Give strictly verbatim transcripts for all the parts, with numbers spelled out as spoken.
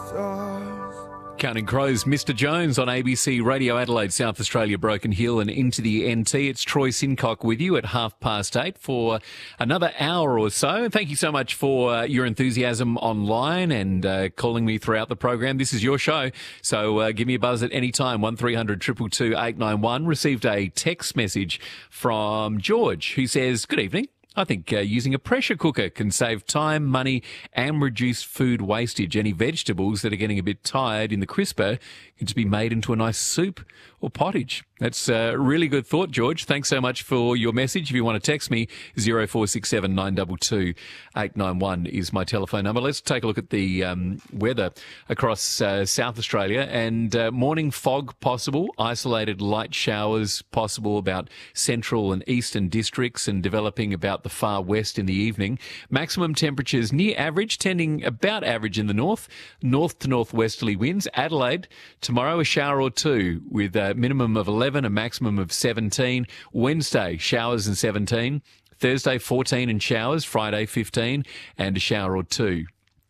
Counting Crows, Mister Jones on A B C Radio Adelaide, South Australia, Broken Hill and into the N T. It's Troy Sincock with you at half past eight for another hour or so. Thank you so much for uh, your enthusiasm online and uh, calling me throughout the program. This is your show, so uh, give me a buzz at any time, one three hundred two two two eight nine one. Received a text message from George who says, good evening. I think uh, using a pressure cooker can save time, money and reduce food wastage. Any vegetables that are getting a bit tired in the crisper can just be made into a nice soup or pottage. That's a really good thought, George. Thanks so much for your message. If you want to text me, zero four six seven nine two two eight nine one is my telephone number. Let's take a look at the um, weather across uh, South Australia. And uh, morning fog possible, isolated light showers possible about central and eastern districts and developing about the far west in the evening. Maximum temperatures near average, tending about average in the north, north to northwesterly winds. Adelaide, tomorrow a shower or two with a minimum of eleven, a maximum of seventeen. Wednesday, showers and seventeen. Thursday, fourteen and showers. Friday, fifteen and a shower or two.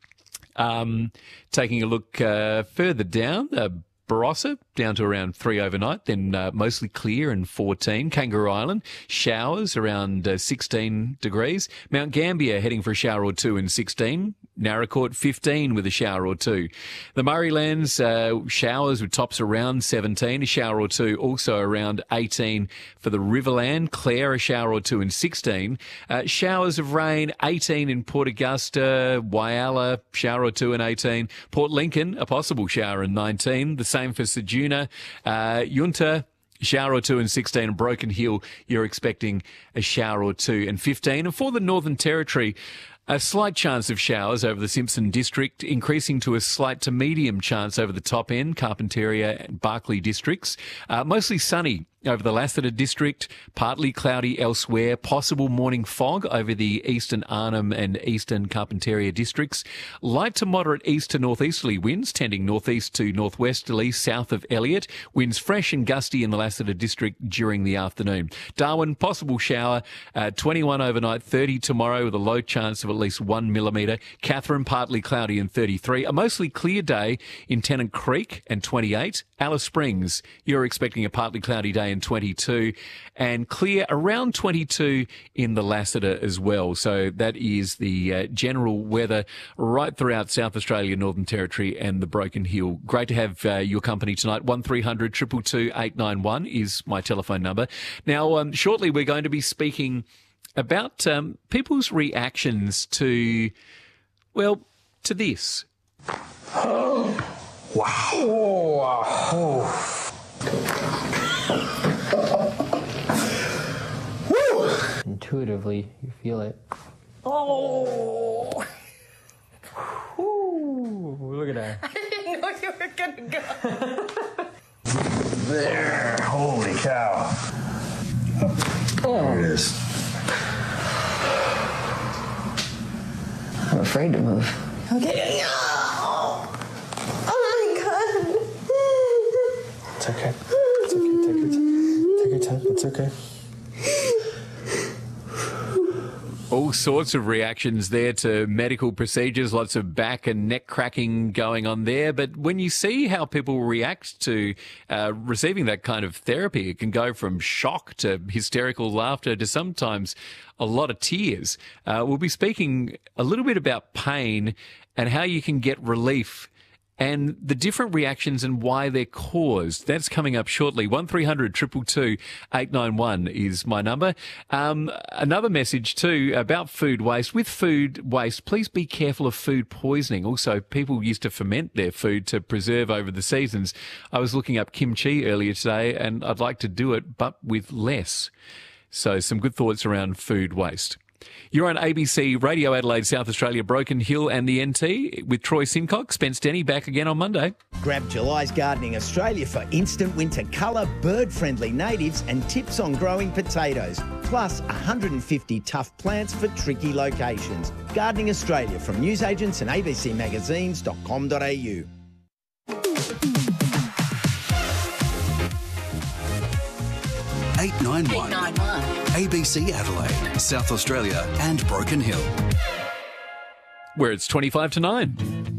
Um, taking a look uh, further down, uh, Barossa down to around three overnight, then uh, mostly clear and fourteen. Kangaroo Island, showers around uh, sixteen degrees. Mount Gambier heading for a shower or two and sixteen. Narracourt, fifteen with a shower or two. The Murraylands, uh, showers with tops around seventeen, a shower or two, also around eighteen for the Riverland. Clare, a shower or two and sixteen. Uh, showers of rain, eighteen in Port Augusta. Whyalla, shower or two and eighteen. Port Lincoln, a possible shower and nineteen. The same for Ceduna. Uh, Yunta, shower or two and sixteen. And Broken Hill, you're expecting a shower or two and fifteen. And for the Northern Territory, a slight chance of showers over the Simpson district, increasing to a slight to medium chance over the top end, Carpentaria and Barclay districts. Uh, mostly sunny over the Lassiter district, partly cloudy elsewhere, possible morning fog over the eastern Arnhem and eastern Carpentaria districts. Light to moderate east to northeasterly winds, tending northeast to northwesterly south of Elliott. Winds fresh and gusty in the Lassiter district during the afternoon. Darwin, possible shower, uh, twenty-one overnight, thirty tomorrow with a low chance of at least one millimetre. Katherine, partly cloudy and thirty-three. A mostly clear day in Tennant Creek and twenty-eight. Alice Springs, you're expecting a partly cloudy day and twenty-two, and clear around twenty-two in the Lassiter as well. So that is the uh, general weather right throughout South Australia, Northern Territory and the Broken Hill. Great to have uh, your company tonight. one three hundred two two two eight nine one is my telephone number. Now, um, shortly we're going to be speaking about um, people's reactions to, well, to this. Oh, wow. Oh, wow. Intuitively, you feel it. Oh! Ooh, look at that. I didn't know you were gonna go. There. Holy cow. Oh. There it is. I'm afraid to move. Okay. Oh, my God. It's okay. It's okay. Take your time. Take your time. It's okay. All sorts of reactions there to medical procedures, lots of back and neck cracking going on there. But when you see how people react to uh, receiving that kind of therapy, it can go from shock to hysterical laughter to sometimes a lot of tears. Uh, we'll be speaking a little bit about pain and how you can get relief and the different reactions and why they're caused. That's coming up shortly. one three hundred two two two eight nine one is my number. Um, another message too about food waste. With food waste, please be careful of food poisoning. Also, people used to ferment their food to preserve over the seasons. I was looking up kimchi earlier today and I'd like to do it, but with less. So some good thoughts around food waste. You're on A B C Radio Adelaide, South Australia, Broken Hill and the N T with Troy Sincock. Spence Denny back again on Monday. Grab July's Gardening Australia for instant winter colour, bird-friendly natives and tips on growing potatoes. Plus one hundred fifty tough plants for tricky locations. Gardening Australia from newsagents and a b c magazines dot com dot a u. eight nine one. A B C Adelaide, South Australia and Broken Hill. Where it's twenty-five to nine.